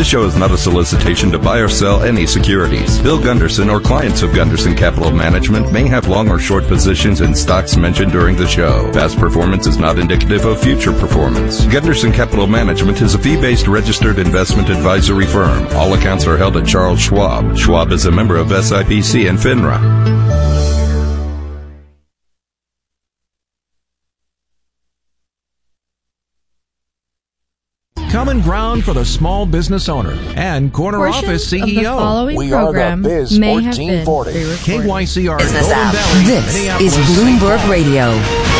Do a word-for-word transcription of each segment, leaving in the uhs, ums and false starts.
This show is not a solicitation to buy or sell any securities. Bill Gunderson or clients of Gunderson Capital Management may have long or short positions in stocks mentioned during the show. Past performance is not indicative of future performance. Gunderson Capital Management is a fee-based registered investment advisory firm. All accounts are held at Charles Schwab. Schwab is a member of S I P C and FINRA. Common ground for the small business owner and corner Portions office C E O. Of the following we program are the Biz may have been fourteen forty. K Y C R Business Golden app. Valley, This Minneapolis, is Bloomberg Radio.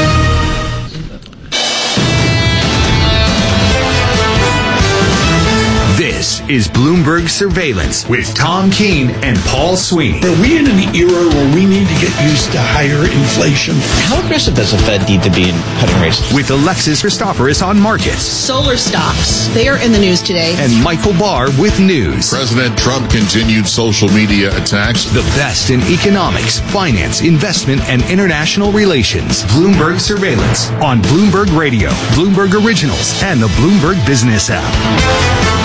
This is Bloomberg Surveillance with Tom Keene and Paul Sweeney. Are we in an era where we need to get used to higher inflation? How aggressive does the Fed need to be in cutting rates? With Alexis Christoforous on markets. Solar stocks. They are in the news today. And Michael Barr with news. President Trump continued social media attacks. The best in economics, finance, investment, and international relations. Bloomberg Surveillance on Bloomberg Radio, Bloomberg Originals, and the Bloomberg Business app.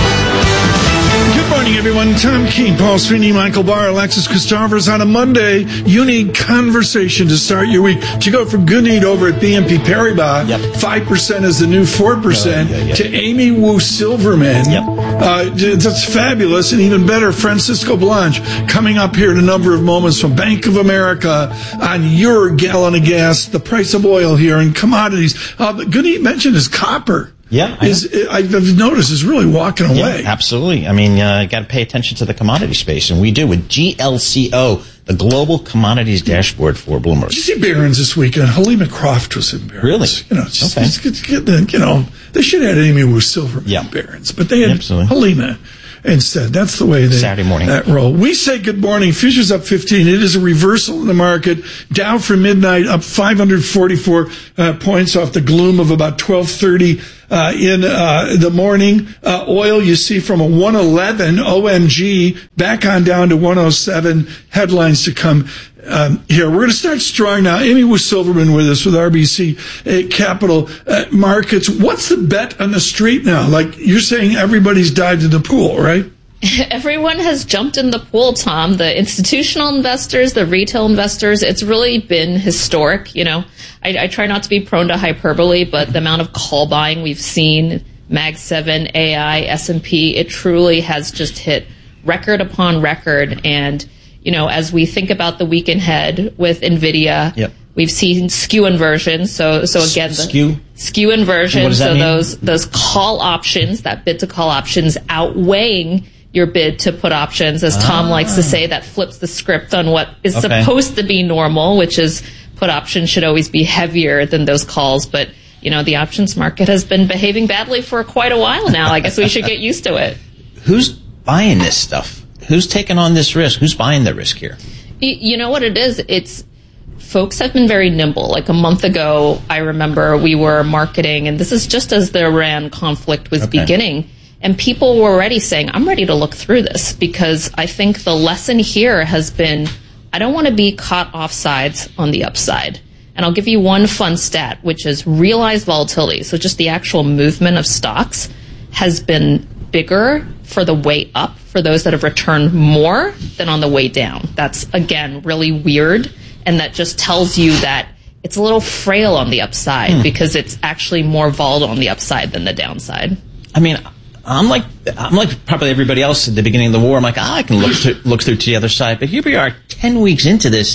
Good morning, everyone. Tom Keene, Paul Sweeney, Michael Barr, Alexis Christoforous on a Monday. Unique conversation to start your week. To go from Gunit over at B N P Paribas, yep. five percent is the new four percent, yeah, yeah, yeah. to Amy Wu Silverman. Yep. Uh, that's fabulous. And even better, Francisco Blanche coming up here in a number of moments from Bank of America on your gallon of gas, the price of oil here, and commodities. Uh, Gunit mentioned is copper. Yeah, I is I've noticed is really walking away. Yeah, absolutely. I mean, uh, got to pay attention to the commodity space, and we do with G L C O, the Global Commodities Dashboard for Bloomberg. Did you see Barron's this weekend? Halima Croft was in Barron's. Really? You know, just, okay. just, just get the, you know, they should have had Amy Wu Silverman yeah. in Barron's, but they had Absolutely. Halima instead. That's the way they Saturday morning. that roll. We say good morning. Futures up fifteen. It is a reversal in the market. Dow for midnight up five hundred forty-four uh, points off the gloom of about twelve thirty uh, in uh, the morning. Uh, oil you see from a one eleven O M G back on down to one oh seven. Headlines to come. Um, here, we're going to start strong now. Amy Wu Silverman with us with R B C uh, Capital uh, Markets. What's the bet on the street now? Like you're saying everybody's dived in the pool, right? Everyone has jumped in the pool, Tom. The institutional investors, the retail investors, it's really been historic. You know, I, I try not to be prone to hyperbole, but the amount of call buying we've seen, Mag seven, A I, S and P, it truly has just hit record upon record. And you know, as we think about the week ahead with NVIDIA, yep. we've seen skew inversion. So, so again, the skew skew inversion. What does that so mean? those those call options, that bid to call options, outweighing your bid to put options, as Tom ah. likes to say, that flips the script on what is okay. supposed to be normal, which is put options should always be heavier than those calls. But you know, the options market has been behaving badly for quite a while now. I guess we should get used to it. Who's buying this stuff? Who's taking on this risk? Who's buying the risk here? You know what it is? It's folks have been very nimble. Like a month ago, I remember we were marketing, and this is just as the Iran conflict was okay. beginning, and people were already saying, I'm ready to look through this, because I think the lesson here has been, I don't want to be caught offsides on the upside. And I'll give you one fun stat, which is realized volatility. So just the actual movement of stocks has been bigger for the way up for those that have returned more than on the way down. That's, again, really weird. And that just tells you that it's a little frail on the upside hmm. because it's actually more volatile on the upside than the downside. I mean, I'm like I'm like probably everybody else at the beginning of the war. I'm like, oh, I can look to, look through to the other side. But here we are ten weeks into this.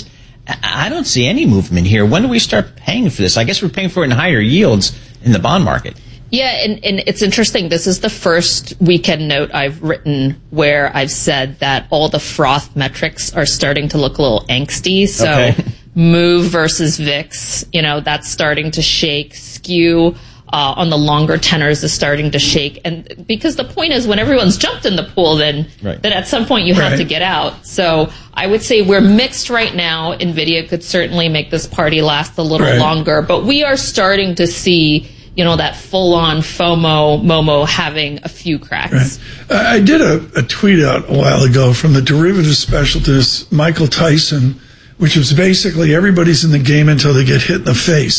I don't see any movement here. When do we start paying for this? I guess we're paying for it in higher yields in the bond market. Yeah, and, and it's interesting. This is the first weekend note I've written where I've said that all the froth metrics are starting to look a little angsty. So okay. Move versus V I X, you know, that's starting to shake. Skew uh, on the longer tenors is starting to shake. And because the point is, when everyone's jumped in the pool, then, right. then at some point you right. have to get out. So I would say we're mixed right now. NVIDIA could certainly make this party last a little right. longer. But we are starting to see, you know, that full-on FOMO, MOMO having a few cracks. Right. I did a, a tweet out a while ago from the derivative specialist, Michael Tyson, which was basically everybody's in the game until they get hit in the face.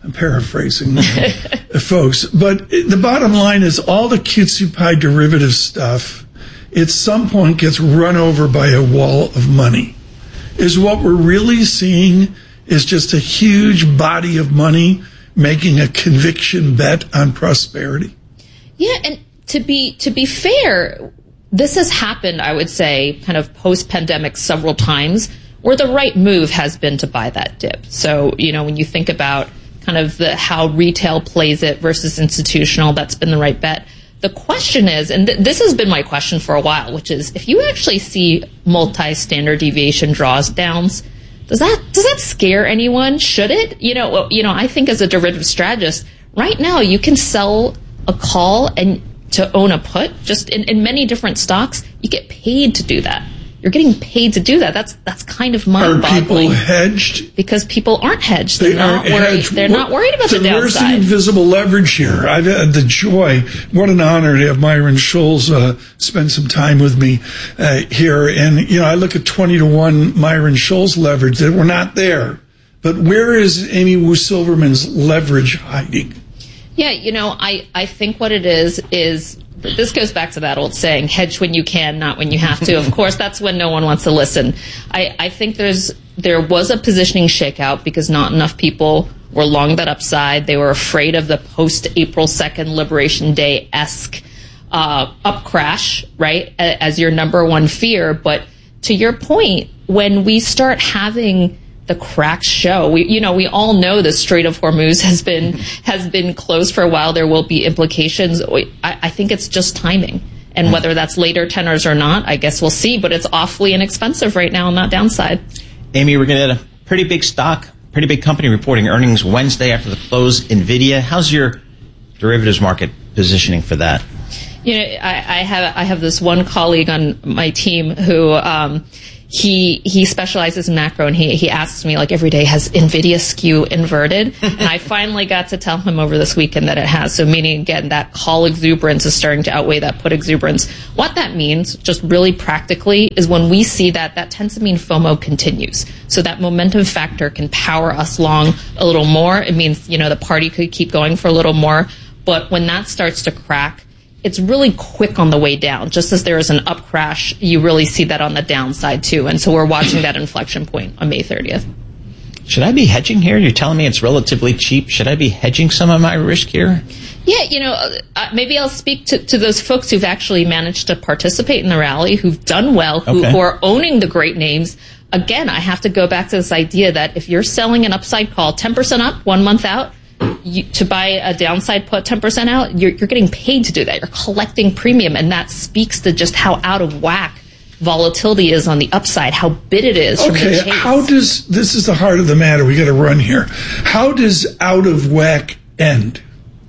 I'm paraphrasing, uh, folks. But the bottom line is all the cutesy pie derivative stuff, at some point gets run over by a wall of money. Is what we're really seeing is just a huge body of money making a conviction bet on prosperity. Yeah, and to be to be fair, this has happened, I would say, kind of post-pandemic several times, where the right move has been to buy that dip. So, you know, when you think about kind of the how retail plays it versus institutional, that's been the right bet. The question is, and th- this has been my question for a while, which is, if you actually see multi-standard deviation draws downs, does that does that scare anyone? Should it? You know, you know, I think as a derivative strategist, right now you can sell a call and to own a put. Just in, in many different stocks, you get paid to do that. You're getting paid to do that. That's that's kind of mind-boggling. Are people hedged? Because people aren't hedged. They're They not aren't worried. hedged. They're not worried about so the where's downside. the invisible leverage here? I've had the joy. What an honor to have Myron Scholes uh, spend some time with me uh, here. And you know, I look at twenty to one Myron Scholes leverage that we're not there. But where is Amy Wu Silverman's leverage hiding? Yeah, you know, I, I think what it is is this goes back to that old saying, hedge when you can, not when you have to. Of course, that's when no one wants to listen. I, I think there's there was a positioning shakeout because not enough people were long that upside. They were afraid of the post-April second Liberation Day-esque uh, up crash, right, as your number one fear. But to your point, when we start having the cracks show, we, you know, we all know the Strait of Hormuz has been has been closed for a while. There will be implications. I, I think it's just timing, and whether that's later tenors or not, I guess we'll see. But it's awfully inexpensive right now on that downside. Amy, we're going to get a pretty big stock, pretty big company reporting earnings Wednesday after the close. NVIDIA. How's your derivatives market positioning for that? You know, I, I have I have this one colleague on my team who. Um, He he specializes in macro, and he he asks me like every day, has NVIDIA skew inverted? And I finally got to tell him over this weekend that it has. So meaning, again, that call exuberance is starting to outweigh that put exuberance. What that means, just really practically, is when we see that, that tends to mean FOMO continues. So that momentum factor can power us long a little more. It means, you know, the party could keep going for a little more. But when that starts to crack, it's really quick on the way down. Just as there is an up crash, you really see that on the downside too. And so we're watching that inflection point on May thirtieth. Should I be hedging here? You're telling me it's relatively cheap. Should I be hedging some of my risk here? Yeah, you know, uh, maybe I'll speak to, to those folks who've actually managed to participate in the rally, who've done well, who, okay. who are owning the great names. Again, I have to go back to this idea that if you're selling an upside call ten percent up one month out, You, to buy a downside put ten percent out, you're, you're getting paid to do that. You're collecting premium, and that speaks to just how out of whack volatility is on the upside, how bid it is from the Okay, chase. how does, this is the heart of the matter, we got to run here. How does out of whack end?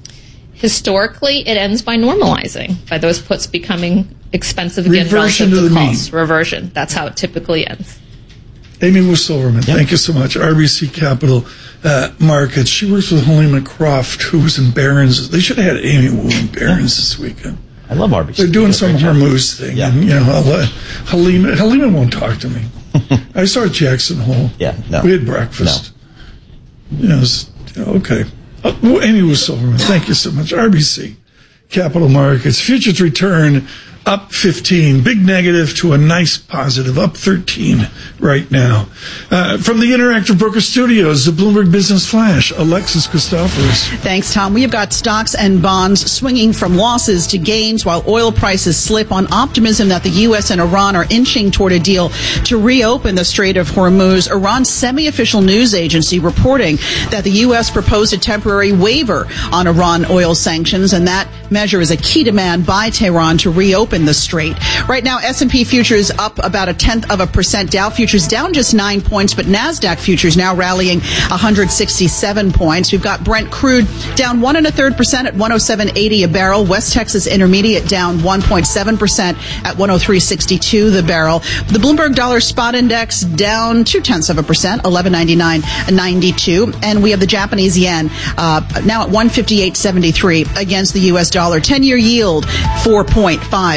Historically, it ends by normalizing, by those puts becoming expensive again Reversion relative to to the costs. mean. Reversion. That's how it typically ends. Amy Wu Silverman, Yep. thank you so much. R B C Capital uh, Markets. She works with Halima Croft, who was in Barron's. They should have had Amy Wu in Barron's this weekend. I love R B C. They're doing some Hormuz thing. Yeah. And, you know, I'll let Halima, Halima won't talk to me. I saw Jackson Hole. Yeah, no. We had breakfast. No. Yes. Okay. Uh, well, Amy Wu Silverman, thank you so much. R B C Capital Markets. Futures return up fifteen. Big negative to a nice positive. Up thirteen right now. Uh, from the Interactive Broker Studios, the Bloomberg Business Flash, Alexis Christophorous. Thanks, Tom. We have got stocks and bonds swinging from losses to gains while oil prices slip on optimism that the U S and Iran are inching toward a deal to reopen the Strait of Hormuz. Iran's semi-official news agency reporting that the U S proposed a temporary waiver on Iran oil sanctions, and that measure is a key demand by Tehran to reopen the strait. Right now, S and P futures up about a tenth of a percent. Dow futures down just nine points, but NASDAQ futures now rallying one hundred sixty-seven points. We've got Brent crude down one and a third percent at one oh seven eighty a barrel. West Texas Intermediate down one point seven percent at one oh three sixty-two the barrel. The Bloomberg Dollar Spot Index down two tenths of a percent, eleven ninety-nine ninety-two. And we have the Japanese yen uh, now at one fifty-eight seventy-three against the U S dollar. ten-year yield four point five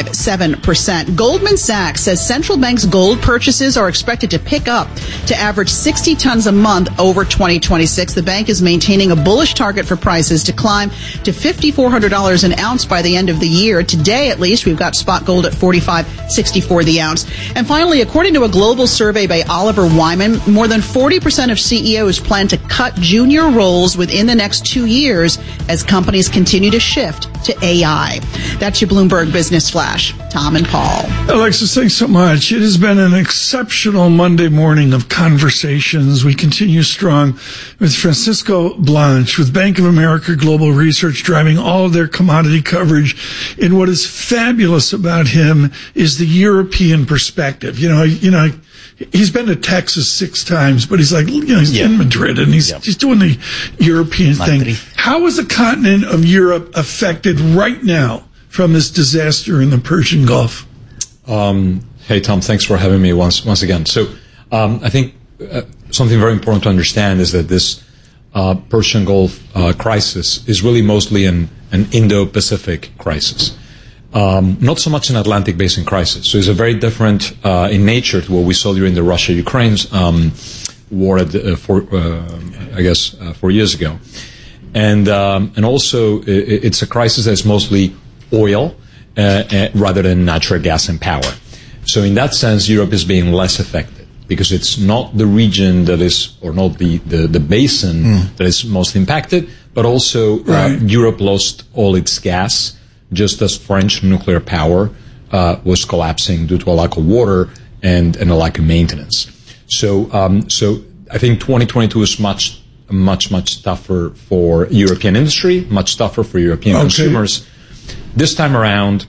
five seven percent. Goldman Sachs says central banks' gold purchases are expected to pick up to average sixty tons a month over twenty twenty-six. The bank is maintaining a bullish target for prices to climb to five thousand four hundred dollars an ounce by the end of the year. Today, at least, we've got spot gold at forty-five sixty-four the ounce. And finally, according to a global survey by Oliver Wyman, more than forty percent of C E Os plan to cut junior roles within the next two years as companies continue to shift to A I. That's your Bloomberg Business Flash. Tom and Paul. Alexis, thanks so much. It has been an exceptional Monday morning of conversations. We continue strong with Francisco Blanch with Bank of America Global Research driving all of their commodity coverage. And what is fabulous about him is the European perspective. You know, you know, he's been to Texas six times, but he's like, you know, he's yeah. in Madrid and he's, yeah. he's doing the European Madrid. thing. How is the continent of Europe affected right now from this disaster in the Persian Gulf? Um, hey, Tom, thanks for having me once, once again. So, um, I think uh, something very important to understand is that this uh, Persian Gulf uh, crisis is really mostly an, an Indo-Pacific crisis. Um, not so much an Atlantic Basin crisis. So it's a very different uh, in nature to what we saw during the Russia-Ukraine um, war, at the, uh, four, uh, I guess, uh, four years ago. And um, and also it, it's a crisis that's mostly oil uh, uh, rather than natural gas and power. So in that sense, Europe is being less affected because it's not the region that is, or not the, the, the basin mm. that is most impacted, but also right. uh, Europe lost all its gas, just as French nuclear power uh, was collapsing due to a lack of water and, and a lack of maintenance. So, um, so I think twenty twenty-two is much, much, much tougher for European industry, much tougher for European okay. consumers. This time around,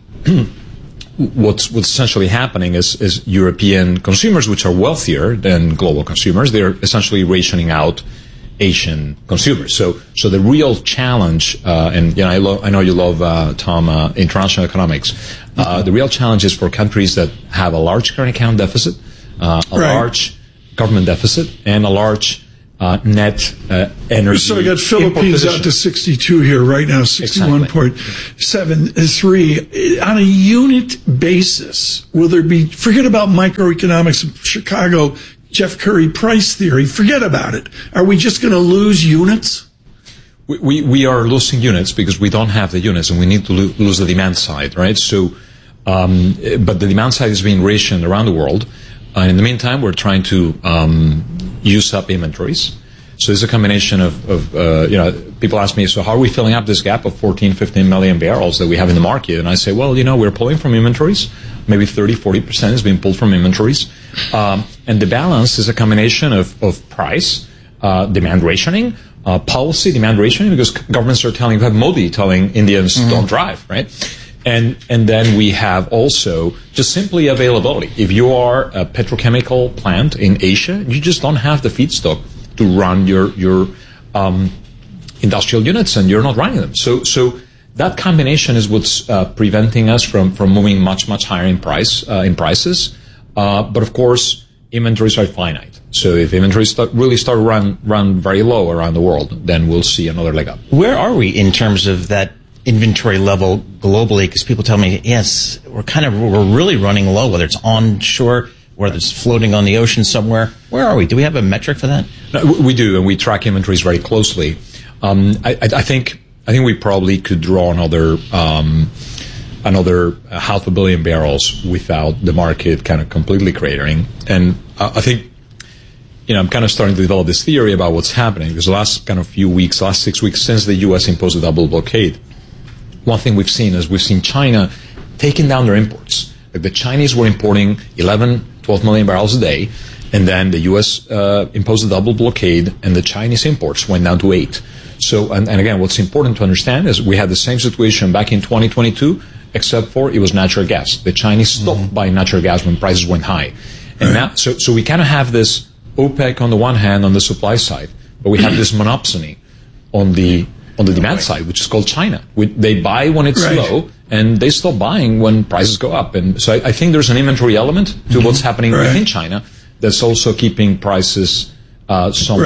what's, what's essentially happening is, is European consumers, which are wealthier than global consumers, they're essentially rationing out Asian consumers. So, so the real challenge, uh, and you know, I, lo- I know you love uh, Tom, uh, international economics. Uh, the real challenge is for countries that have a large current account deficit, uh, a right. large government deficit, and a large uh, net uh, energy. So I got Philippines out to sixty-two here right now, sixty-one point seven three. On a unit basis, will there be? Forget about microeconomics of Chicago. Jeff Curry price theory, forget about it. Are we just going to lose units? We, we we are losing units because we don't have the units and we need to lo- lose the demand side, right? So, um, but the demand side is being rationed around the world. Uh, in the meantime, we're trying to um, use up inventories. So it's a combination of, of uh, you know, people ask me, so how are we filling up this gap of fourteen, fifteen million barrels that we have in the market? And I say, well, you know, we're pulling from inventories. Maybe thirty, forty percent is being pulled from inventories. Um, and the balance is a combination of, of price, uh, demand rationing, uh, policy, demand rationing, because governments are telling, you have Modi telling Indians mm-hmm. don't drive, right? And, and then we have also just simply availability. If you are a petrochemical plant in Asia, you just don't have the feedstock to run your, your, um, industrial units and you're not running them. So, so, that combination is what's uh, preventing us from, from moving much, much higher in price, uh, in prices. Uh, but of course, inventories are finite. So if inventories start, really start to run, run very low around the world, then we'll see another leg up. Where are we in terms of that inventory level globally? Because people tell me, yes, we're kind of, we're really running low, whether it's onshore, whether it's floating on the ocean somewhere. Where are we? Do we have a metric for that? No, we do, and we track inventories very closely. Um, I, I, I think, I think we probably could draw another um, another half a billion barrels without the market kind of completely cratering. And uh, I think, you know, I'm kind of starting to develop this theory about what's happening because the last kind of few weeks, last six weeks since the U S imposed a double blockade, one thing we've seen is we've seen China taking down their imports. Like the Chinese were importing eleven, twelve million barrels a day, and then the U S uh, imposed a double blockade, and the Chinese imports went down to eight. So, and, and again, what's important to understand is we had the same situation back in twenty twenty-two, except for it was natural gas. The Chinese stopped mm-hmm. buying natural gas when prices went high. And now, so, so we kind of have this OPEC on the one hand on the supply side, but we have this monopsony on the, on the demand side, which is called China. We, they buy when it's right. low, and they stop buying when prices go up. And so I, I think there's an inventory element to mm-hmm. what's happening right. within China that's also keeping prices, uh, somewhat, right.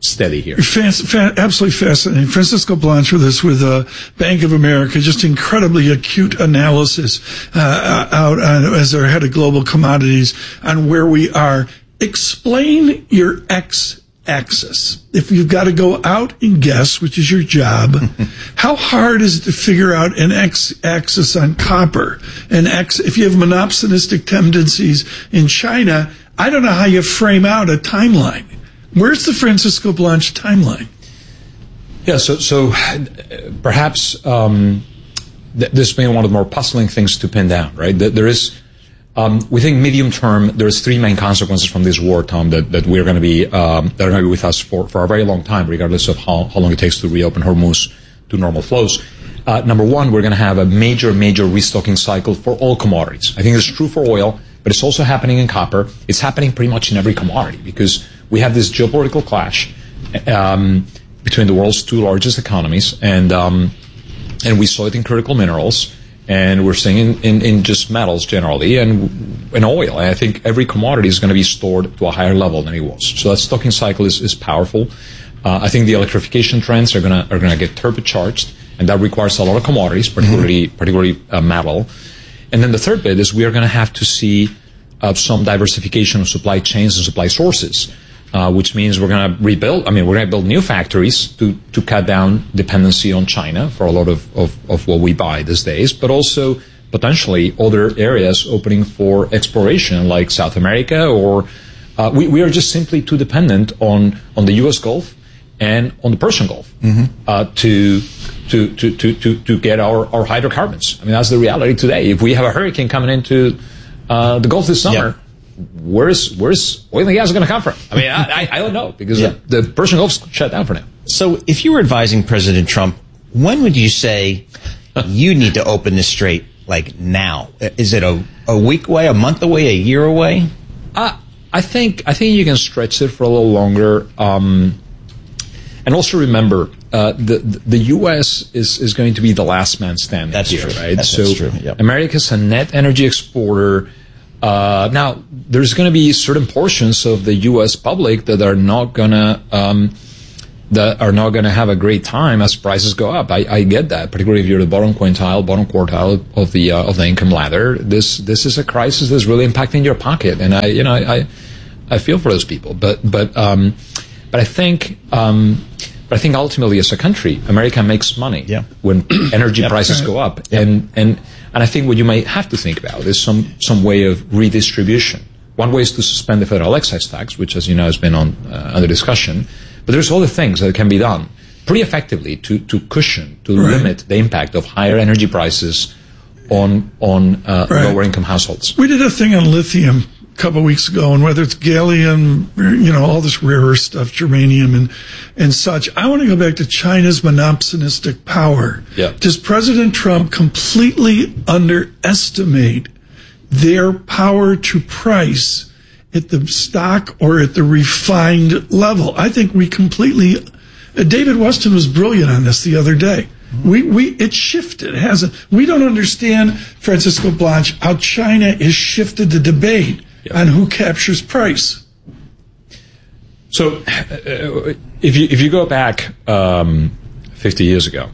steady here. Fas- fa- absolutely fascinating. Francisco Blanch with us with uh, Bank of America, just incredibly acute analysis uh, out on, as our head of global commodities on where we are. Explain your x-axis. If you've got to go out and guess, which is your job, how hard is it to figure out an x-axis on copper? An x, if you have monopsonistic tendencies in China, I don't know how you frame out a timeline. Where's the Francisco Blanch timeline? Yeah, so so perhaps um, th- this has been one of the more puzzling things to pin down, right? That there is, um, we think medium term, there's three main consequences from this war, Tom, that, that we're going to be, um, that are going to be with us for, for a very long time, regardless of how, how long it takes to reopen Hormuz to normal flows. Uh, number one, we're going to have a major, major restocking cycle for all commodities. I think it's true for oil, but it's also happening in copper. It's happening pretty much in every commodity because we have this geopolitical clash um, between the world's two largest economies, and um, and we saw it in critical minerals, and we're seeing it in, in, in just metals generally, and in oil. And I think every commodity is going to be stored to a higher level than it was. So that stocking cycle is, is powerful. Uh, I think the electrification trends are going to are going to get turbocharged, and that requires a lot of commodities, particularly mm-hmm. particularly uh, metal. And then the third bit is we are going to have to see uh, some diversification of supply chains and supply sources, uh, which means we're going to rebuild. I mean, we're going to build new factories to, to cut down dependency on China for a lot of, of, of what we buy these days, but also potentially other areas opening for exploration like South America, or uh, we, we are just simply too dependent on, on the U S Gulf and on the Persian Gulf mm-hmm. uh, to To, to, to, to, to get our, our hydrocarbons. I mean, that's the reality today. If we have a hurricane coming into uh, the Gulf this summer, yeah. where's where's oil and gas going to come from? I mean, I, I don't know, because yeah. the, the Persian Gulf's shut down for now. So if you were advising President Trump, when would you say you need to open this strait, like now? Is it a, a week away, a month away, a year away? Uh, I think I think you can stretch it for a little longer. Um, and also remember, Uh, the the U S is, is going to be the last man standing that's here, true. right? That's, so that's true. Yep. America's a net energy exporter. Uh, now, there's going to be certain portions of the U S public that are not gonna um, that are not going to have a great time as prices go up. I, I get that, particularly if you're the bottom quintile, bottom quartile of the uh, of the income ladder. This this is a crisis that's really impacting your pocket, and I you know I I feel for those people, but but um, but I think. Um, But I think ultimately, as a country, America makes money yeah. when energy yep. prices go up, yep. and and and I think what you might have to think about is some some way of redistribution. One way is to suspend the federal excise tax, which, as you know, has been on uh, under discussion. But there's other things that can be done pretty effectively to to cushion, to right. limit the impact of higher energy prices on on uh, right. lower income households. We did a thing on lithium a couple of weeks ago, and whether it's gallium, you know, all this rare earth stuff, germanium and and such. I want to go back to China's monopsonistic power. Yeah. Does President Trump completely underestimate their power to price at the stock or at the refined level? I think we completely, uh, David Weston was brilliant on this the other day. We, we, it shifted, hasn't, we don't understand, Francisco Blanch, how China has shifted the debate yep. on who captures price. So, uh, if you, if you go back, um, fifty years ago,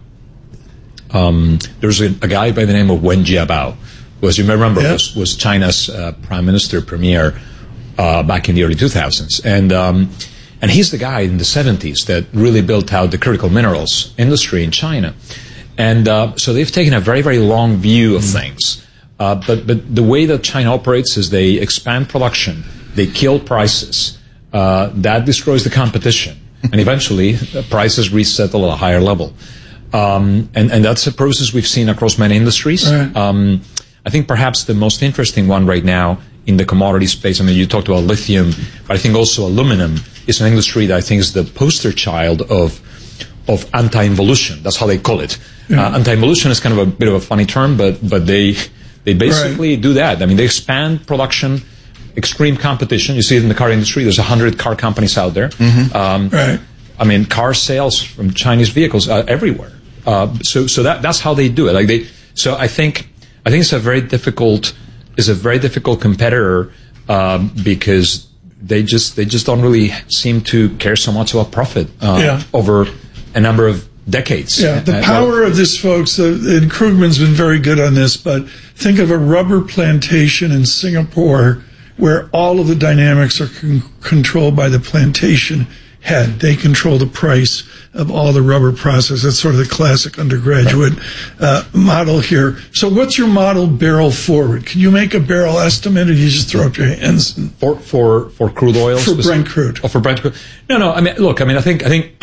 um, there was a, a guy by the name of Wen Jiabao, who, as you may remember, yep. was, was China's, uh, prime minister, premier, uh, back in the early two thousands. And, um, And he's the guy in the seventies that really built out the critical minerals industry in China. And uh, so they've taken a very, very long view of things. Uh, but, but the way that China operates is they expand production, they kill prices. Uh, that destroys the competition. And eventually, uh, prices resettle at a higher level. Um, and, and that's a process we've seen across many industries. Right. Um, I think perhaps the most interesting one right now in the commodity space, I mean, you talked about lithium, but I think also aluminum is an industry that I think is the poster child of of anti-involution. That's how they call it. Yeah. Uh, anti-involution is kind of a bit of a funny term, but but they they basically right. do that. I mean, they expand production, extreme competition. You see it in the car industry. There's a hundred car companies out there. Mm-hmm. Um, right. I mean, car sales from Chinese vehicles are everywhere. Uh, so so that that's how they do it. Like they. So I think I think it's a very difficult is a very difficult competitor um, because they just they just don't really seem to care so much about profit uh, yeah. over a number of decades. Yeah, the uh, power well, of this, folks, uh, and Krugman's been very good on this, but think of a rubber plantation in Singapore where all of the dynamics are con- controlled by the plantation head. They control the price of all the rubber process. That's sort of the classic undergraduate uh, model here. So what's your model barrel forward? Can you make a barrel estimate, or you just throw up your hands? And for for for crude oil, for Brent crude. Oh, for Brent crude. No, no. I mean, look. I mean, I think I think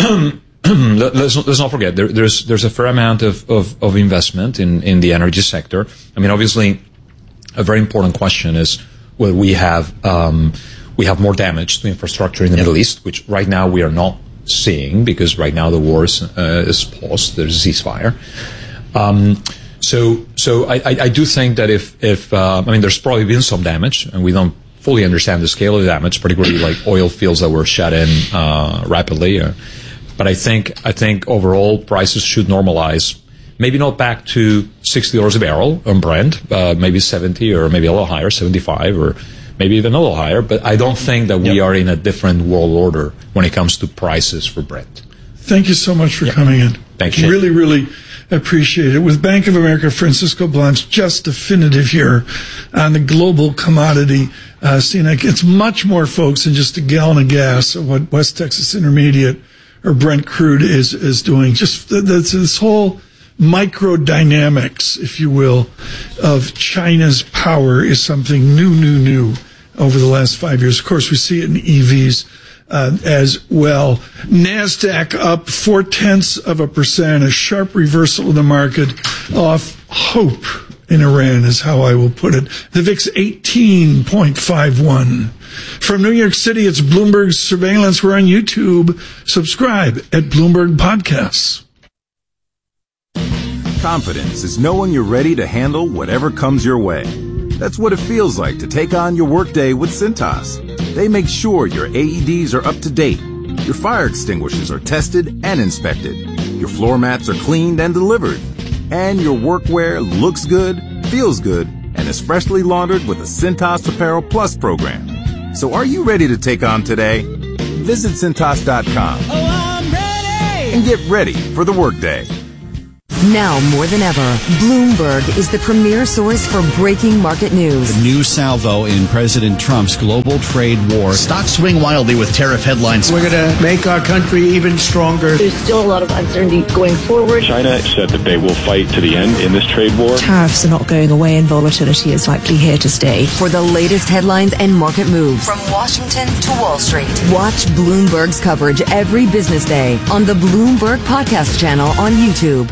let's let's not forget there, there's there's a fair amount of, of of investment in in the energy sector. I mean, obviously, a very important question is whether we have um, we have more damage to infrastructure in the Middle East, which right now we are not seeing, because right now the war is, uh, is paused. There's a ceasefire. Um, so, so I, I, I do think that if, if uh, I mean, there's probably been some damage, and we don't fully understand the scale of the damage, particularly like oil fields that were shut in uh, rapidly. Uh, but I think, I think overall prices should normalize. Maybe not back to sixty dollars a barrel on Brent, uh, maybe seventy, or maybe a little higher, seventy-five, or maybe even a little higher, but I don't think that we yep. are in a different world order when it comes to prices for Brent. Thank you so much for yep. coming in. Thank you. Really, really appreciate it. With Bank of America, Francisco Blanch, just definitive here on the global commodity uh, scene. It's much more, folks, than just a gallon of gas of what West Texas Intermediate or Brent crude is, is doing. Just the, the, this whole microdynamics, if you will, of China's power is something new, new, new over the last five years. Of course, we see it in E Vs uh, as well. NASDAQ up four-tenths of a percent, a sharp reversal of the market off hope in Iran is how I will put it. The V I X eighteen point five one. From New York City, it's Bloomberg Surveillance. We're on YouTube. Subscribe at Bloomberg Podcasts. Confidence is knowing you're ready to handle whatever comes your way. That's what it feels like to take on your workday with Cintas. They make sure your A E Ds are up to date, your fire extinguishers are tested and inspected, your floor mats are cleaned and delivered, and your workwear looks good, feels good, and is freshly laundered with the Cintas Apparel Plus program. So are you ready to take on today? Visit Cintas dot com oh, I'm ready! and get ready for the workday. Now more than ever, Bloomberg is the premier source for breaking market news. The new salvo in President Trump's global trade war. Stocks swing wildly with tariff headlines. We're going to make our country even stronger. There's still a lot of uncertainty going forward. China said that they will fight to the end in this trade war. Tariffs are not going away and volatility is likely here to stay. For the latest headlines and market moves from Washington to Wall Street, watch Bloomberg's coverage every business day on the Bloomberg Podcast channel on YouTube.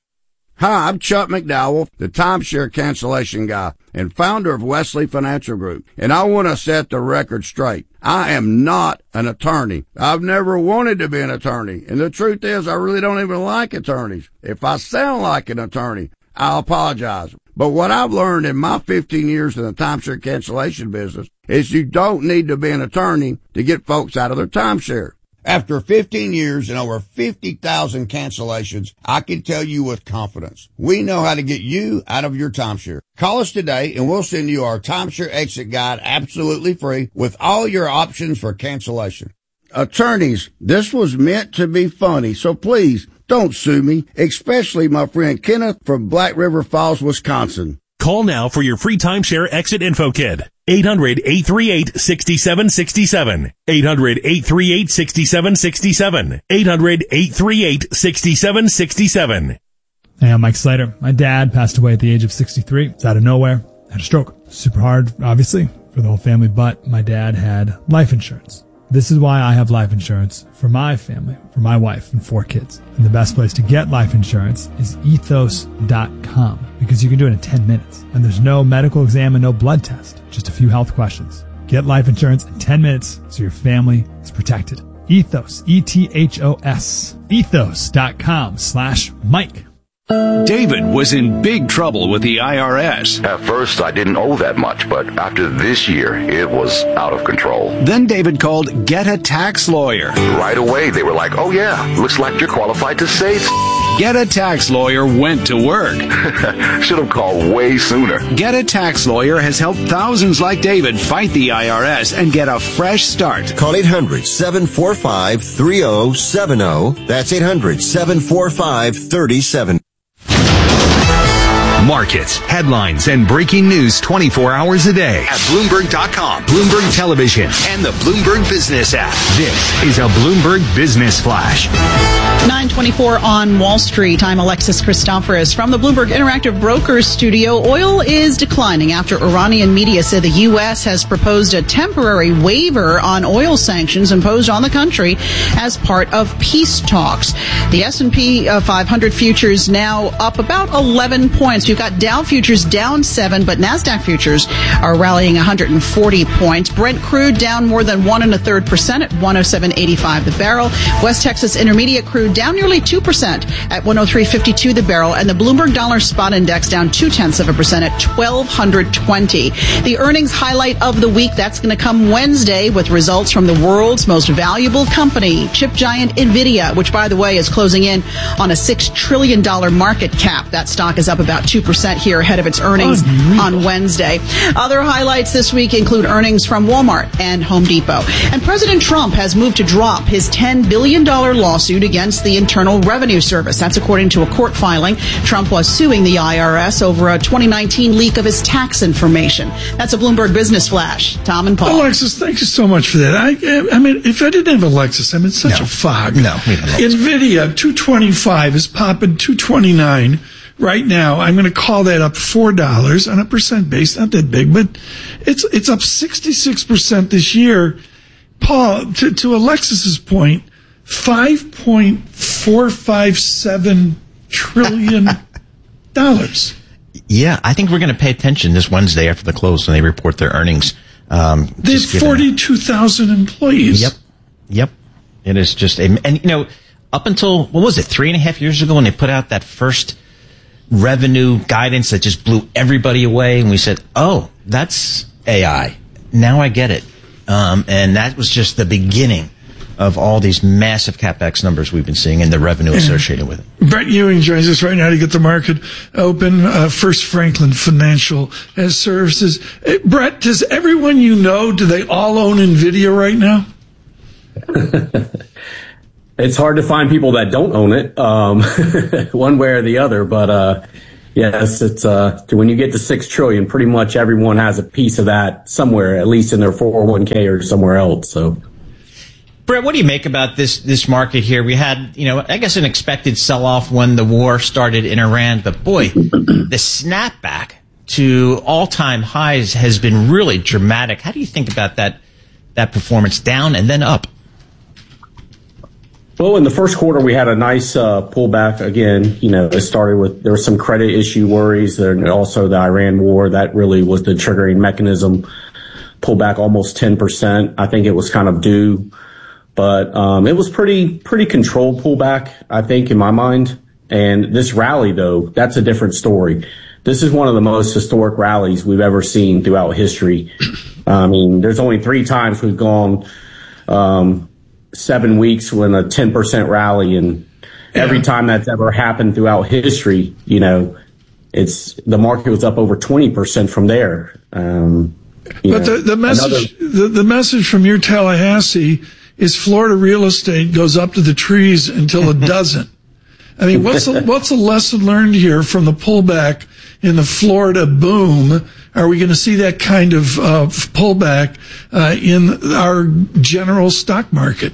Hi, I'm Chuck McDowell, the timeshare cancellation guy and founder of Wesley Financial Group, and I want to set the record straight. I am not an attorney. I've never wanted to be an attorney, and the truth is I really don't even like attorneys. If I sound like an attorney, I'll apologize. But what I've learned in my fifteen years in the timeshare cancellation business is you don't need to be an attorney to get folks out of their timeshare. After fifteen years and over fifty thousand cancellations, I can tell you with confidence, we know how to get you out of your timeshare. Call us today and we'll send you our timeshare exit guide absolutely free with all your options for cancellation. Attorneys, this was meant to be funny, so please don't sue me, especially my friend Kenneth from Black River Falls, Wisconsin. Call now for your free timeshare exit info kit. eight hundred, eight three eight, six seven six seven. eight hundred, eight three eight, six seven six seven. eight hundred, eight three eight, six seven six seven. Hey, I'm Mike Slater. My dad passed away at the age of sixty-three. It's out of nowhere. Had a stroke. Super hard, obviously, for the whole family, but my dad had life insurance. This is why I have life insurance for my family, for my wife and four kids. And the best place to get life insurance is ethos dot com because you can do it in ten minutes. And there's no medical exam and no blood test, just a few health questions. Get life insurance in ten minutes so your family is protected. Ethos, E T H O S, ethos dot com slash Mike. David was in big trouble with the I R S. At first, I didn't owe that much, but after this year, it was out of control. Then David called Get a Tax Lawyer. Right away, they were like, oh yeah, looks like you're qualified to save. Get a Tax Lawyer went to work. Should have called way sooner. Get a Tax Lawyer has helped thousands like David fight the I R S and get a fresh start. Call eight hundred, seven four five, three oh seven oh. That's eight hundred, seven four five, three oh seven oh. Markets, headlines, and breaking news twenty-four hours a day at Bloomberg dot com, Bloomberg Television, and the Bloomberg Business app. This is a Bloomberg Business Flash. nine twenty-four on Wall Street. I'm Alexis Christoforous from the Bloomberg Interactive Brokers studio. Oil is declining after Iranian media said the U S has proposed a temporary waiver on oil sanctions imposed on the country as part of peace talks. The S and P five hundred futures now up about eleven points. You've got Dow futures down seven, but NASDAQ futures are rallying one hundred forty points. Brent crude down more than one and a third percent at one oh seven eighty-five the barrel. West Texas Intermediate crude down nearly two percent at one oh three fifty-two the barrel, and the Bloomberg Dollar Spot Index down two tenths of a percent at twelve twenty. The earnings highlight of the week, that's going to come Wednesday with results from the world's most valuable company, chip giant NVIDIA, which, by the way, is closing in on a six trillion dollars market cap. That stock is up about two percent here ahead of its earnings oh, on Wednesday. Other highlights this week include earnings from Walmart and Home Depot. And President Trump has moved to drop his ten billion dollars lawsuit against the Internal Revenue Service. That's according to a court filing. Trump was suing the I R S over a twenty nineteen leak of his tax information. That's a Bloomberg Business Flash. Tom and Paul. Alexis, thank you so much for that. I, I mean, if I didn't have Alexis, I'm in such no. a fog. No, we don't. NVIDIA two twenty-five is popping two twenty-nine right now. I'm going to call that up four dollars on a percent base. Not that big, but it's it's up sixty-six percent this year. Paul, to, to Alexis's point, five point four five seven trillion dollars. Yeah, I think we're going to pay attention this Wednesday after the close when they report their earnings. Um, they have forty-two thousand employees. Yep. Yep. It is just a, and you know, up until, what was it, three and a half years ago when they put out that first revenue guidance that just blew everybody away, and we said, oh, that's A I. Now I get it. Um, and that was just the beginning of all these massive CapEx numbers we've been seeing and the revenue associated with it. Brett Ewing joins us right now to get the market open. Uh, First Franklin Financial has Services. Uh, Brett, does everyone you know, do they all own NVIDIA right now? It's hard to find people that don't own it, um, one way or the other. But uh, yes, it's uh, when you get to six trillion, pretty much everyone has a piece of that somewhere, at least in their four oh one k or somewhere else. So, Brett, what do you make about this this market here? We had, you know, I guess an expected sell-off when the war started in Iran, but boy, the snapback to all-time highs has been really dramatic. How do you think about that that performance, down and then up? Well, in the first quarter, we had a nice uh, pullback. Again, you know, it started with, there were some credit issue worries, and also the Iran war. That really was the triggering mechanism. Pullback almost ten percent. I think it was kind of due, but um, it was pretty pretty controlled pullback, I think, in my mind. And this rally, though, that's a different story. This is one of the most historic rallies we've ever seen throughout history. I mean, there's only three times we've gone um seven weeks when a ten percent rally, and every time that's ever happened throughout history, you know, it's the market was up over twenty percent from there. Um, but know, the, the message, another, the, the message from your Tallahassee is Florida real estate goes up to the trees until it doesn't. I mean, what's the, what's the lesson learned here from the pullback in the Florida boom? Are we going to see that kind of uh, pullback uh, in our general stock market?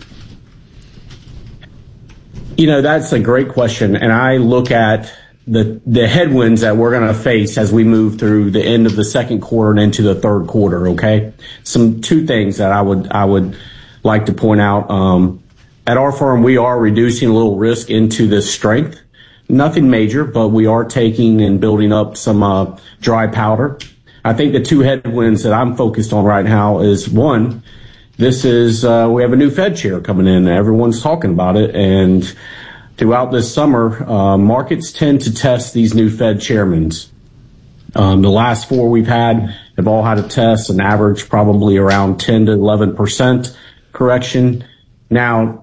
You know, that's a great question. And I look at the the headwinds that we're going to face as we move through the end of the second quarter and into the third quarter. OK, some two things that I would I would like to point out. Um, at our firm, we are reducing a little risk into this strength. Nothing major, but we are taking and building up some uh, dry powder. I think the two headwinds that I'm focused on right now is, one, this is, uh, we have a new Fed chair coming in. Everyone's talking about it. And throughout this summer, uh, markets tend to test these new Fed chairmen. Um, the last four we've had have all had a test, an average probably around ten to eleven percent correction. Now,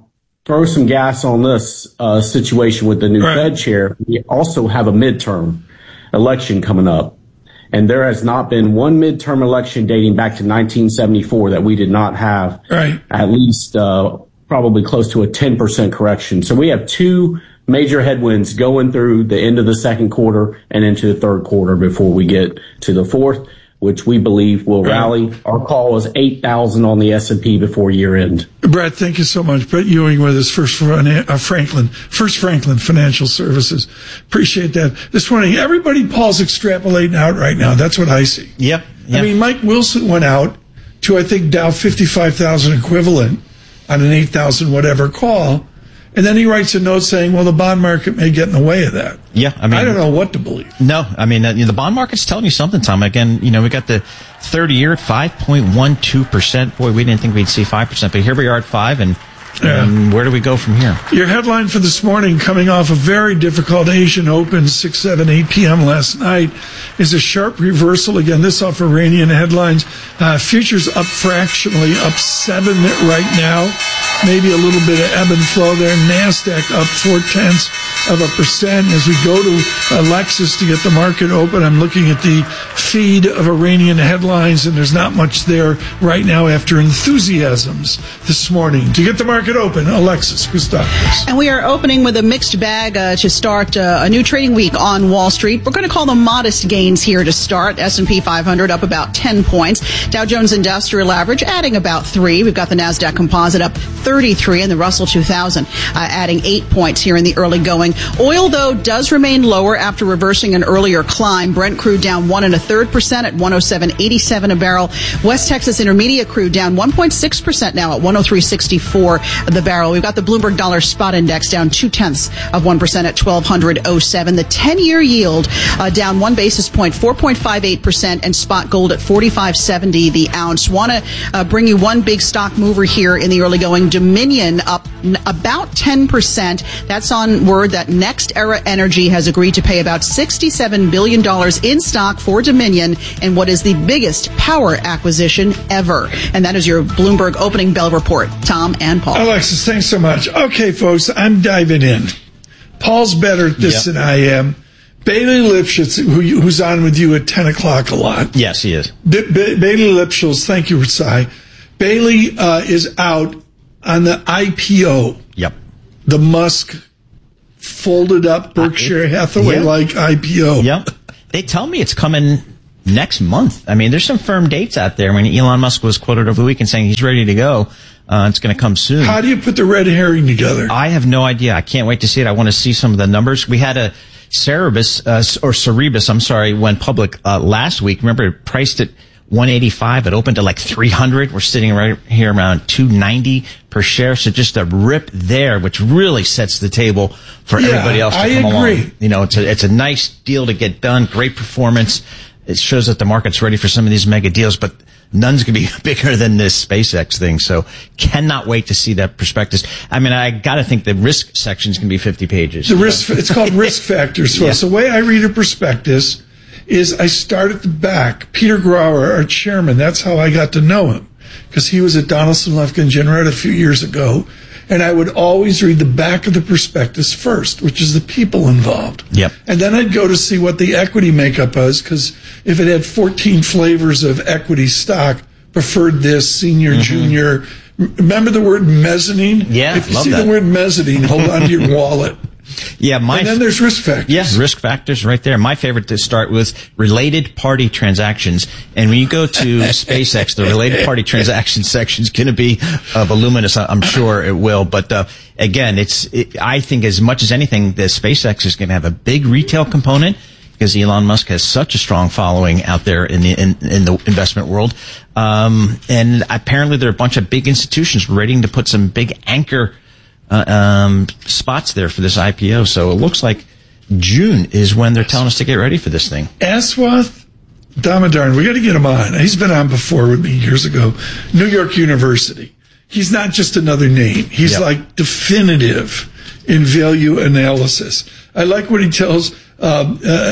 throw some gas on this uh, situation with the new right. Fed chair, we also have a midterm election coming up. And there has not been one midterm election dating back to nineteen seventy-four that we did not have right. at least uh, probably close to a ten percent correction. So we have two major headwinds going through the end of the second quarter and into the third quarter before we get to the fourth, which we believe will rally. Our call is eight thousand on the S and P before year end. Brett, thank you so much. Brett Ewing with us, First uh, Franklin, First Franklin Financial Services. Appreciate that. This morning, everybody, Paul's extrapolating out right now. That's what I see. Yep. yep. I mean, Mike Wilson went out to, I think, Dow fifty-five thousand equivalent on an eight thousand whatever call. And then he writes a note saying, well, the bond market may get in the way of that. Yeah, I mean, I don't know what to believe. No, I mean, uh, you know, the bond market's telling you something, Tom. Again, you know, we got the thirty-year at five point one two percent. Boy, we didn't think we'd see five percent, but here we are at five, and, yeah. and where do we go from here? Your headline for this morning, coming off a very difficult Asian Open, six, seven, eight p.m. last night, is a sharp reversal. Again, this off Iranian headlines. Uh, futures up fractionally, up seven right now. Maybe a little bit of ebb and flow there. NASDAQ up four-tenths of a percent. As we go to Alexis to get the market open, I'm looking at the feed of Iranian headlines, and there's not much there right now after enthusiasms this morning. To get the market open, Alexis Christopoulos. And we are opening with a mixed bag uh, to start uh, a new trading week on Wall Street. We're going to call them modest gains here to start. S and P five hundred up about ten points. Dow Jones Industrial Average adding about three. We've got the NASDAQ Composite up thirty-three and the Russell two thousand uh, adding eight points here in the early going. Oil, though, does remain lower after reversing an earlier climb. Brent crude down one and a third percent at one oh seven eighty-seven a barrel. West Texas Intermediate crude down one point six percent now at one oh three sixty-four the barrel. We've got the Bloomberg Dollar Spot Index down two tenths of one percent at twelve oh seven. The ten-year yield uh, down one basis point, four point five eight percent, and spot gold at forty-five seventy the ounce. Want to uh, bring you one big stock mover here in the early going. Dominion up n- about ten percent. That's on word that Next Era Energy has agreed to pay about sixty-seven billion dollars in stock for Dominion in what is the biggest power acquisition ever. And that is your Bloomberg opening bell report. Tom and Paul. Alexis, thanks so much. Okay, folks, I'm diving in. Paul's better at this yep. than I am. Bailey Lipschitz, who, who's on with you at ten o'clock a lot. Yes, he is. B- B- Bailey Lipschitz, thank you, Cy. Bailey uh, is out on the I P O. Yep. The Musk folded up Berkshire uh, Hathaway-like yeah. I P O. Yep. They tell me it's coming next month. I mean, there's some firm dates out there. When Elon Musk was quoted over the weekend saying he's ready to go, uh, it's going to come soon. How do you put the red herring together? I have no idea. I can't wait to see it. I want to see some of the numbers. We had a Cerebus, uh, or Cerebus, I'm sorry, went public uh, last week. Remember, it priced at one eighty-five. It opened to like three hundred. We're sitting right here around two ninety per share. So just a rip there, which really sets the table for yeah, everybody else to I come agree. along. You know, it's a, it's a nice deal to get done. Great performance. It shows that the market's ready for some of these mega deals, but none's going to be bigger than this SpaceX thing. So cannot wait to see that prospectus. I mean, I got to think the risk section is going to be fifty pages. The risk, it's called risk factors. Yeah. So the way I read a prospectus is I start at the back. Peter Grauer, our chairman, that's how I got to know him, because he was at Donaldson, Lefkin and Jenrette a few years ago. And I would always read the back of the prospectus first, which is the people involved. Yep. And then I'd go to see what the equity makeup was, because if it had fourteen flavors of equity stock, preferred this, senior, mm-hmm. junior. Remember the word mezzanine? Yeah, If you love see that. the word mezzanine, hold on to your wallet. Yeah, my and then there's risk factors. Yes, risk factors right there. My favorite to start with related party transactions. And when you go to SpaceX, the related party transactions section is going to be uh, voluminous. I'm sure it will. But uh, again, it's it, I think as much as anything, the SpaceX is going to have a big retail component, because Elon Musk has such a strong following out there in the in, in the investment world. Um, and apparently there are a bunch of big institutions waiting to put some big anchor Uh, um, spots there for this I P O. So it looks like June is when they're telling us to get ready for this thing. Aswath Damodaran, we got to get him on. He's been on before with me years ago. New York University. He's not just another name. He's yep. like definitive in value analysis. I like what he tells um, uh,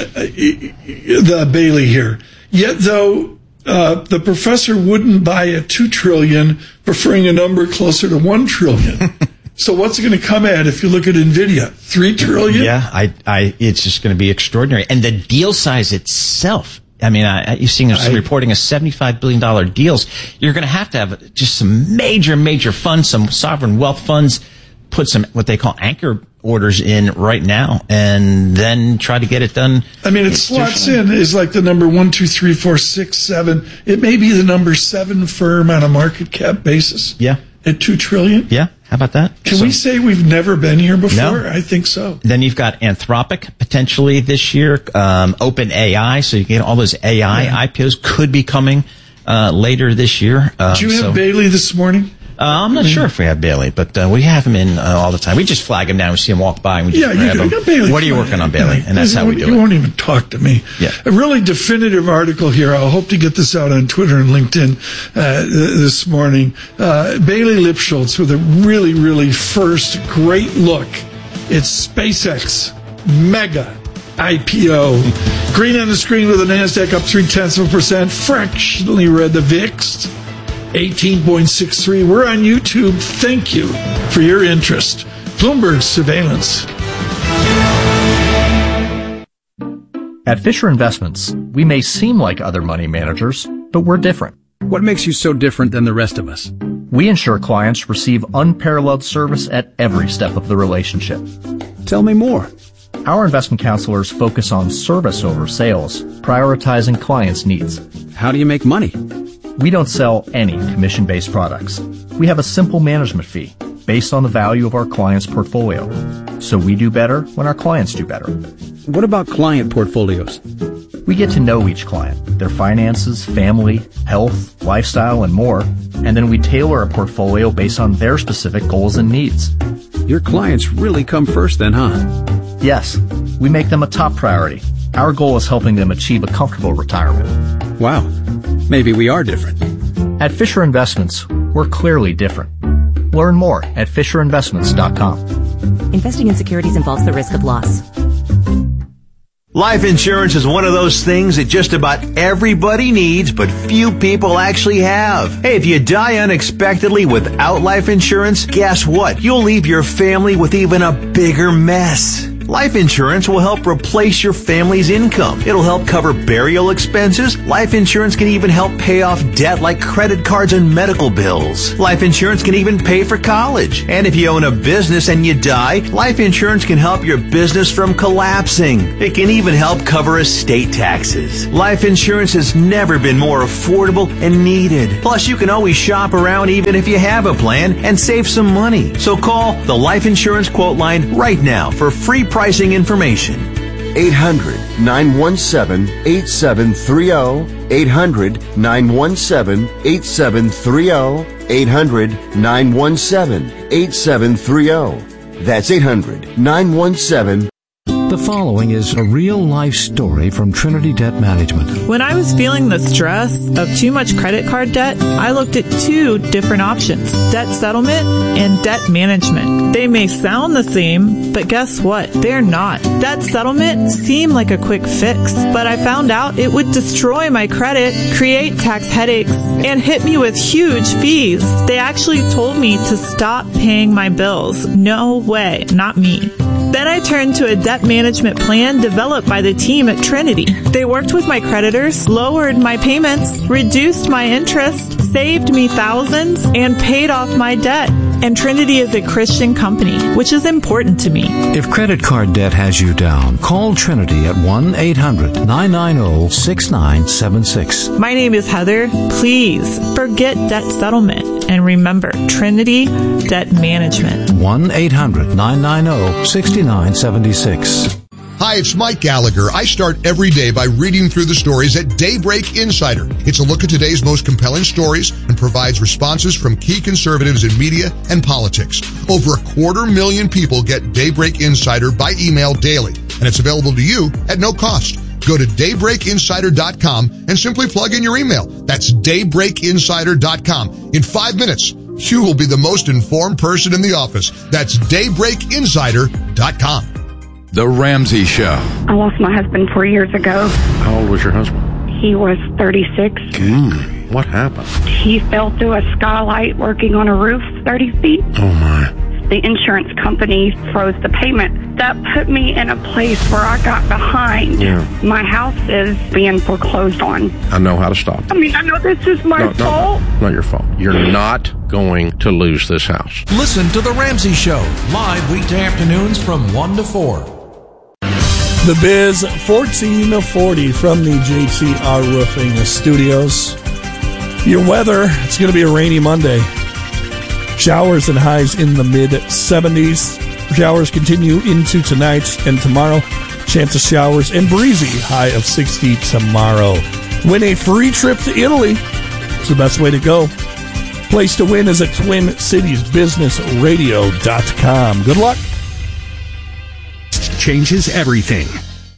the Bailey here. Yet though uh, the professor wouldn't buy at two trillion, preferring a number closer to one trillion. So what's it going to come at if you look at NVIDIA? Three trillion? Yeah, I, I, it's just going to be extraordinary. And the deal size itself, I mean, I, you're seeing some I, reporting of seventy-five billion dollars deals. You're going to have to have just some major, major funds, some sovereign wealth funds, put some, what they call anchor orders in right now, and then try to get it done. I mean, it slots in is like the number one, two, three, four, six, seven. It may be the number seven firm on a market cap basis. Yeah. At two trillion. Yeah. How about that? Can so, we say we've never been here before? No. I think so. Then you've got Anthropic potentially this year, um, OpenAI. So you get all those A I yeah. I P Os could be coming uh, later this year. Um, Did you have so, Bailey this morning? Uh, I'm not sure if we have Bailey, but uh, we have him in uh, all the time. We just flag him down. We see him walk by, and we just yeah, grab you, him. You Bailey, what are you working on, Bailey? And that's how we do you it. You won't even talk to me. Yeah. A really definitive article here. I'll hope to get this out on Twitter and LinkedIn uh, this morning. Uh, Bailey Lipschultz with a really, really first great look. It's SpaceX mega I P O. Green on the screen with the NASDAQ up three-tenths of a percent. Fractionally red the V I X. eighteen point six three. We're on YouTube. Thank you for your interest. Bloomberg Surveillance. At Fisher Investments, we may seem like other money managers, but we're different. What makes you so different than the rest of us? We ensure clients receive unparalleled service at every step of the relationship. Tell me more. Our investment counselors focus on service over sales, prioritizing clients' needs. How do you make money? We don't sell any commission-based products. We have a simple management fee based on the value of our client's portfolio. So we do better when our clients do better. What about client portfolios? We get to know each client, their finances, family, health, lifestyle, and more, and then we tailor a portfolio based on their specific goals and needs. Your clients really come first then, huh? Yes, we make them a top priority. Our goal is helping them achieve a comfortable retirement. Wow. Maybe we are different. At Fisher Investments, we're clearly different. Learn more at fisher investments dot com. Investing in securities involves the risk of loss. Life insurance is one of those things that just about everybody needs, but few people actually have. Hey, if you die unexpectedly without life insurance, guess what? You'll leave your family with even a bigger mess. Life insurance will help replace your family's income. It'll help cover burial expenses. Life insurance can even help pay off debt like credit cards and medical bills. Life insurance can even pay for college. And if you own a business and you die, life insurance can help your business from collapsing. It can even help cover estate taxes. Life insurance has never been more affordable and needed. Plus, you can always shop around even if you have a plan and save some money. So call the Life Insurance Quote Line right now for free pricing information. eight hundred, nine one seven, eight seven three zero. eight hundred, nine one seven, eight seven three zero. eight hundred, nine one seven, eight seven three zero. That's eight hundred, nine one seven. The following is a real-life story from Trinity Debt Management. When I was feeling the stress of too much credit card debt, I looked at two different options, debt settlement and debt management. They may sound the same, but guess what? They're not. Debt settlement seemed like a quick fix, but I found out it would destroy my credit, create tax headaches, and hit me with huge fees. They actually told me to stop paying my bills. No way, not me. Then I turned to a debt management plan developed by the team at Trinity. They worked with my creditors, lowered my payments, reduced my interest, saved me thousands, and paid off my debt. And Trinity is a Christian company, which is important to me. If credit card debt has you down, call Trinity at one eight hundred, nine nine zero, six nine seven six. My name is Heather. Please forget debt settlement and remember Trinity Debt Management. one eight hundred, nine nine zero, six nine seven six. Hi, it's Mike Gallagher. I start every day by reading through the stories at Daybreak Insider. It's a look at today's most compelling stories and provides responses from key conservatives in media and politics. Over a quarter million people get Daybreak Insider by email daily, and it's available to you at no cost. Go to daybreak insider dot com and simply plug in your email. That's daybreak insider dot com. In five minutes, you will be the most informed person in the office. That's daybreak insider dot com. The Ramsey Show. I lost my husband four years ago. How old was your husband? He was thirty-six. Mm, what happened? He fell through a skylight working on a roof thirty feet. Oh, my. the insurance company froze the payment. That put me in a place where I got behind. Yeah. My house is being foreclosed on. I know how to stop it. I mean, I know this is my No, no, fault. not your fault. You're not going to lose this house. Listen to The Ramsey Show, live weekday afternoons from one to four. The Biz fourteen forty from the J T R Roofing Studios. Your weather, it's going to be a rainy Monday. Showers and highs in the mid seventies. Showers continue into tonight and tomorrow. Chance of showers and breezy, high of sixty tomorrow. Win a free trip to Italy. It's the best way to go. Place to win is at twin cities business radio dot com. Good luck. Changes everything.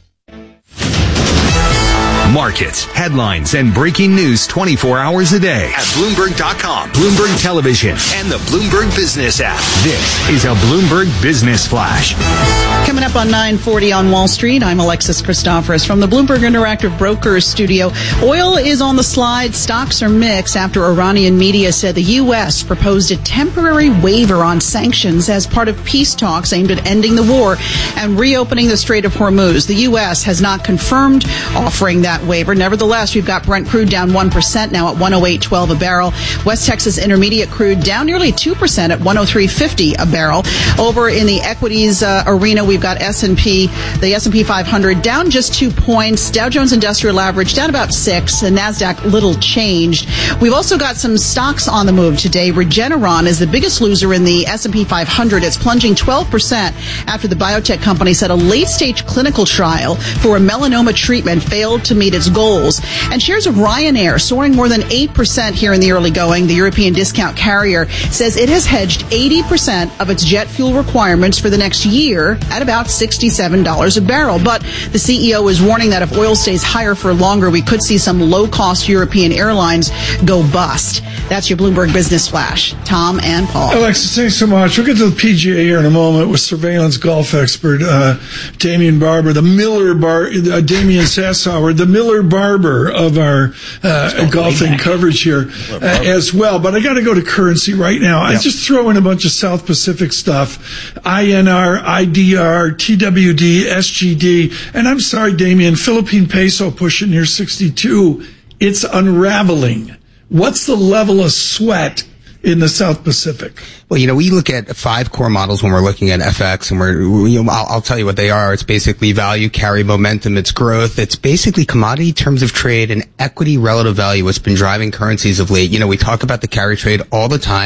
Markets, headlines, and breaking news twenty-four hours a day at Bloomberg dot com, Bloomberg Television, and the Bloomberg Business app. This is a Bloomberg Business Flash. Coming up on nine forty on Wall Street, I'm Alexis Christoforous from the Bloomberg Interactive Brokers studio. Oil is on the slide. Stocks are mixed after Iranian media said the U S proposed a temporary waiver on sanctions as part of peace talks aimed at ending the war and reopening the Strait of Hormuz. The U S has not confirmed offering that waiver. Nevertheless, we've got Brent crude down one percent now at one oh eight twelve a barrel. West Texas Intermediate crude down nearly two percent at one oh three fifty a barrel. Over in the equities uh, arena, we've got S and P, the S and P five hundred down just two points. Dow Jones Industrial Average down about six, and NASDAQ little changed. We've also got some stocks on the move today. Regeneron is the biggest loser in the S and P five hundred. It's plunging twelve percent after the biotech company said a late-stage clinical trial for a melanoma treatment failed to meet its goals. And shares of Ryanair soaring more than eight percent here in the early going. The European discount carrier says it has hedged eighty percent of its jet fuel requirements for the next year at about sixty-seven dollars a barrel. But the C E O is warning that if oil stays higher for longer, we could see some low-cost European airlines go bust. That's your Bloomberg Business Flash. Tom and Paul. Alexis, thanks so much. We'll get to the P G A here in a moment with surveillance golf expert uh, Damian Barber, the Miller Bar, uh, Damian Sassower, the Miller Barber of our uh, golfing coverage here uh, as well. But I got to go to currency right now. Yep. I just throw in a bunch of South Pacific stuff: I N R, I D R, T W D, S G D, and I'm sorry, Damian, Philippine peso pushing near sixty-two. It's unraveling. What's the level of sweat in the South Pacific? Well, you know, we look at five core models when we're looking at F X, and we're, you know, I'll, I'll tell you what they are. It's basically value, carry, momentum, it's growth. It's basically commodity terms of trade and equity relative value, what's been driving currencies of late. You know, we talk about the carry trade all the time.